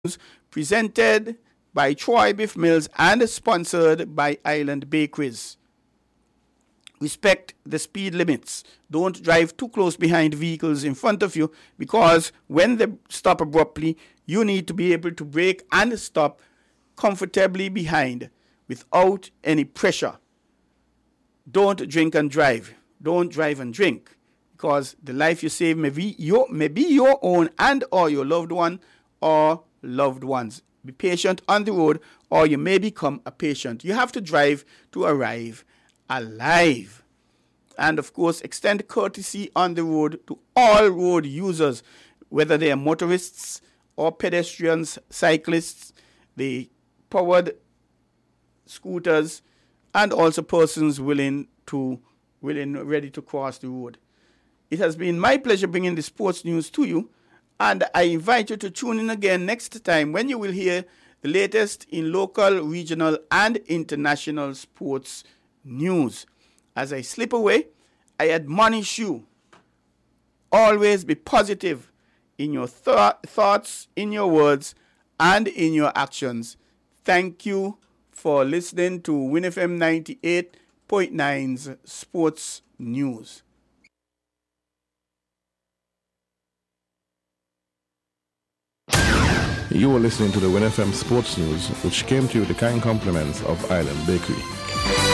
presented by Troy Biff Mills and sponsored by Island Bakeries. Respect the speed limits. Don't drive too close behind vehicles in front of you because when they stop abruptly, you need to be able to brake and stop comfortably behind without any pressure. Don't drink and drive. Don't drive and drink because the life you save may be your own and or your loved one or loved ones. Be patient on the road or you may become a patient. You have to drive to arrive alive. And of course, extend courtesy on the road to all road users, whether they are motorists or pedestrians, cyclists, the powered scooters, and also persons ready to cross the road. It has been my pleasure bringing the sports news to you, and I invite you to tune in again next time when you will hear the latest in local, regional, and international sports news. As I slip away, I admonish you, always be positive in your thoughts, in your words, and in your actions. Thank you for listening to WinFM 98.9's Sports News. You were listening to the WinFM Sports News, which came to you with the kind compliments of Island Bakery.